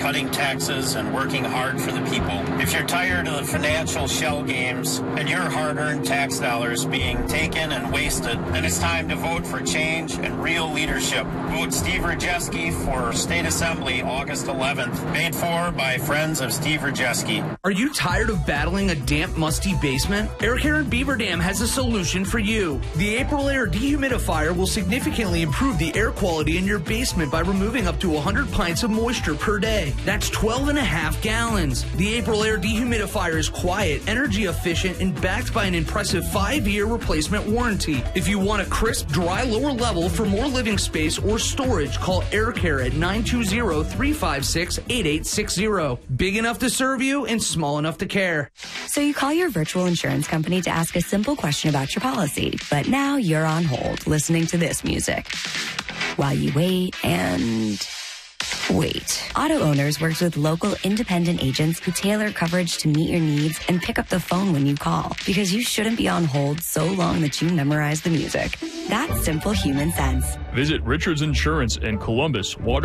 cutting taxes and working hard for the people. If you're tired of the financial shell games and your hard-earned tax dollars being taken and wasted, then it's time to vote for change and real leadership. Vote Steve Rajeski for State Assembly August 11th. Paid for by friends of Steve Rajeski. Are you tired of battling a damp, musty basement? Air Care in Beaver Dam has a solution for you. The April Air Dehumidifier will significantly improve the air quality in your basement by removing up to 100 pints of moisture per day. That's 12 and a half gallons. The April Air Dehumidifier is quiet, energy efficient, and backed by an impressive 5-year replacement warranty. If you want a crisp, dry lower level for more living space or storage, call Air Care at 920-356-8860. Big enough to serve you and small enough to care. So you call your virtual insurance company to ask a simple question about your policy, but now you're on hold listening to this music while you wait and wait. Auto Owners works with local independent agents who tailor coverage to meet your needs and pick up the phone when you call, because you shouldn't be on hold so long that you memorize the music. That's simple human sense. Visit Richards Insurance in Columbus, Water